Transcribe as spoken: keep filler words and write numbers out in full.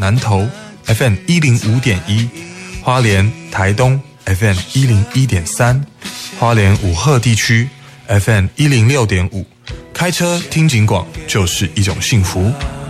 南投 F M 一零五点一，花莲台东 F M 一零一点三，花莲武鹤地区 F M 一零六点五。开车听警广就是一种幸福。